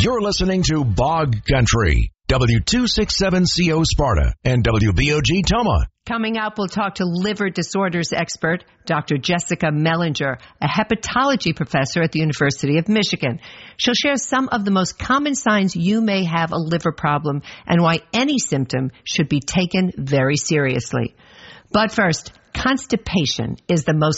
You're listening to Bog Country, W267CO Sparta and WBOG Toma. Coming up, we'll talk to liver disorders expert Dr. Jessica Mellinger, a hepatology professor at the University of Michigan. She'll share some of the most common signs you may have a liver problem and why any symptom should be taken very seriously. But first, constipation is the most